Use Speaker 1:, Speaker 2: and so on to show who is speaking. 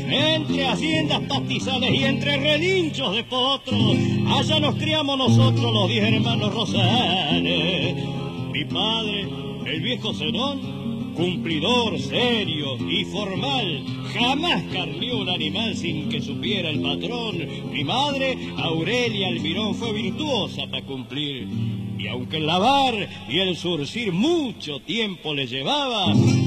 Speaker 1: Entre haciendas pastizales y entre relinchos de potros, allá nos criamos nosotros los 10 hermanos Rosales. Mi padre, el viejo Zenón, cumplidor, serio y formal, jamás carneó un animal sin que supiera el patrón. Mi madre, Aurelia Almirón, fue virtuosa para cumplir. Y aunque el lavar y el surcir mucho tiempo le llevaba,